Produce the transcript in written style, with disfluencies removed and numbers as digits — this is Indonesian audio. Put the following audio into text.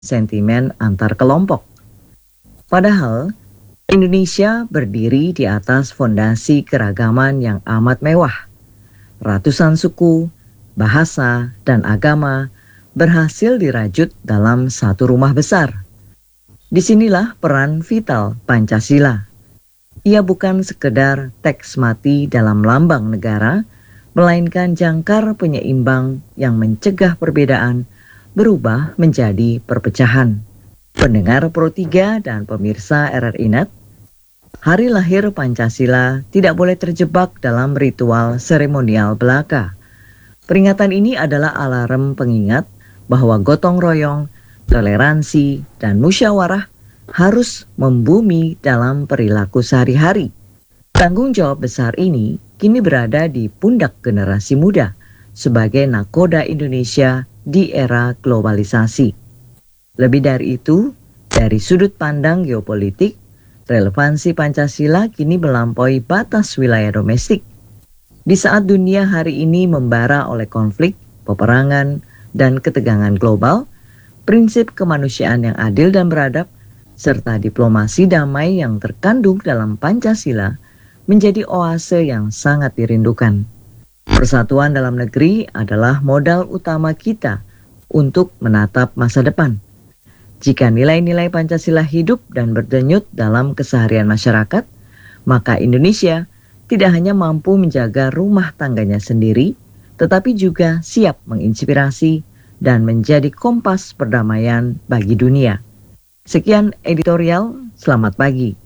sentimen antar kelompok. Padahal, Indonesia berdiri di atas fondasi keragaman yang amat mewah. Ratusan suku, bahasa, dan agama berhasil dirajut dalam satu rumah besar. Disinilah peran vital Pancasila. Ia bukan sekedar teks mati dalam lambang negara, melainkan jangkar penyeimbang yang mencegah perbedaan berubah menjadi perpecahan. Pendengar Pro 3 dan pemirsa RRI Net, hari lahir Pancasila tidak boleh terjebak dalam ritual seremonial belaka. Peringatan ini adalah alarm pengingat bahwa gotong royong, toleransi, dan musyawarah harus membumi dalam perilaku sehari-hari. Tanggung jawab besar ini kini berada di pundak generasi muda sebagai nakoda Indonesia di era globalisasi. Lebih dari itu, dari sudut pandang geopolitik, relevansi Pancasila kini melampaui batas wilayah domestik. Di saat dunia hari ini membara oleh konflik, peperangan, dan ketegangan global, prinsip kemanusiaan yang adil dan beradab, serta diplomasi damai yang terkandung dalam Pancasila menjadi oase yang sangat dirindukan. Persatuan dalam negeri adalah modal utama kita untuk menatap masa depan. Jika nilai-nilai Pancasila hidup dan berdenyut dalam keseharian masyarakat, maka Indonesia tidak hanya mampu menjaga rumah tangganya sendiri, tetapi juga siap menginspirasi dan menjadi kompas perdamaian bagi dunia. Sekian editorial, selamat pagi.